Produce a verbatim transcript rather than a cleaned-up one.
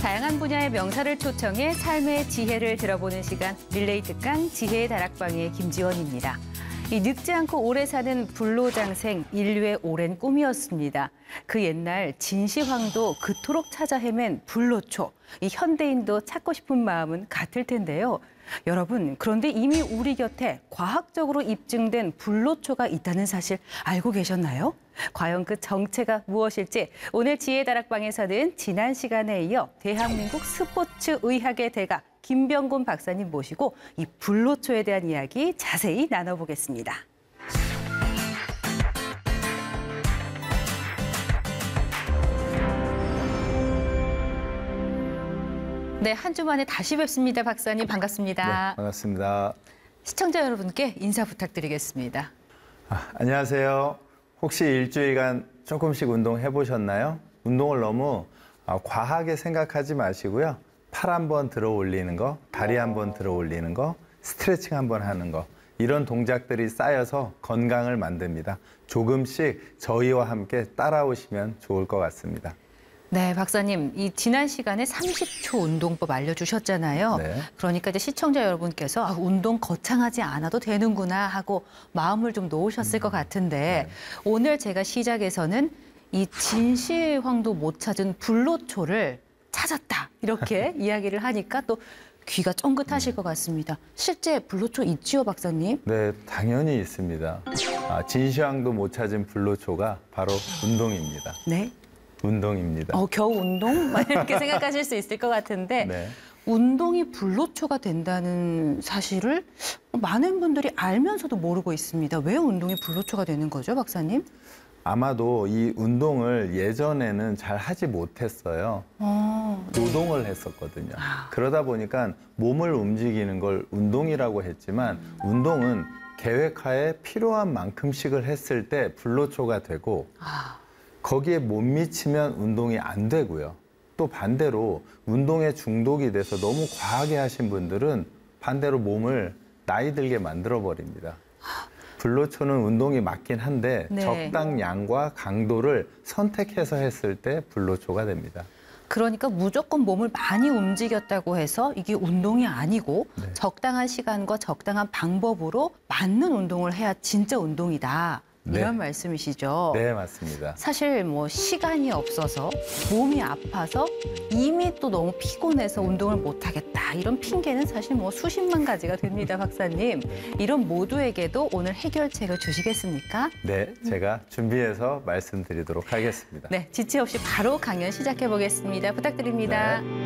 다양한 분야의 명사를 초청해 삶의 지혜를 들어보는 시간, 릴레이 특강 지혜의 다락방의 김지원입니다. 이 늙지 않고 오래 사는 불로장생, 인류의 오랜 꿈이었습니다. 그 옛날 진시황도 그토록 찾아 헤맨 불로초, 이 현대인도 찾고 싶은 마음은 같을 텐데요. 여러분, 그런데 이미 우리 곁에 과학적으로 입증된 불로초가 있다는 사실 알고 계셨나요? 과연 그 정체가 무엇일지 오늘 지혜의 다락방에서는 지난 시간에 이어 대한민국 스포츠 의학의 대가 김병곤 박사님 모시고 이 불로초에 대한 이야기 자세히 나눠보겠습니다. 네, 한 주 만에 다시 뵙습니다. 박사님 반갑습니다. 네, 반갑습니다. 시청자 여러분께 인사 부탁드리겠습니다. 아, 안녕하세요. 혹시 일주일간 조금씩 운동해 보셨나요? 운동을 너무 아, 과하게 생각하지 마시고요. 팔 한번 들어 올리는 거, 다리 한번 들어 올리는 거, 스트레칭 한번 하는 거, 이런 동작들이 쌓여서 건강을 만듭니다. 조금씩 저희와 함께 따라오시면 좋을 것 같습니다. 네, 박사님, 이 지난 시간에 삼십 초 운동법 알려주셨잖아요. 네. 그러니까 이제 시청자 여러분께서 아, 운동 거창하지 않아도 되는구나 하고 마음을 좀 놓으셨을 음, 것 같은데 네. 오늘 제가 시작에서는 이 진시황도 못 찾은 불로초를 찾았다 이렇게 이야기를 하니까 또 귀가 쫑긋하실 것 같습니다. 실제 불로초 있지요, 박사님? 네, 당연히 있습니다. 아, 진시황도 못 찾은 불로초가 바로 운동입니다. 네. 운동입니다. 어, 겨우 운동? 이렇게 생각하실 수 있을 것 같은데 네. 운동이 불로초가 된다는 사실을 많은 분들이 알면서도 모르고 있습니다. 왜 운동이 불로초가 되는 거죠, 박사님? 아마도 이 운동을 예전에는 잘 하지 못했어요. 어, 네. 노동을 했었거든요. 아. 그러다 보니까 몸을 움직이는 걸 운동이라고 했지만 음. 운동은 계획하에 필요한 만큼씩을 했을 때 불로초가 되고 아. 거기에 못 미치면 운동이 안 되고요. 또 반대로 운동에 중독이 돼서 너무 과하게 하신 분들은 반대로 몸을 나이 들게 만들어 버립니다. 불로초는 운동이 맞긴 한데 네. 적당량과 강도를 선택해서 했을 때 불로초가 됩니다. 그러니까 무조건 몸을 많이 움직였다고 해서 이게 운동이 아니고 네. 적당한 시간과 적당한 방법으로 맞는 운동을 해야 진짜 운동이다. 이런 네. 말씀이시죠? 네, 맞습니다. 사실 뭐 시간이 없어서 몸이 아파서 이미 또 너무 피곤해서 운동을 못하겠다. 이런 핑계는 사실 뭐 수십만 가지가 됩니다, 박사님. 이런 모두에게도 오늘 해결책을 주시겠습니까? 네, 제가 준비해서 말씀드리도록 하겠습니다. 네, 지체 없이 바로 강연 시작해 보겠습니다. 부탁드립니다. 네.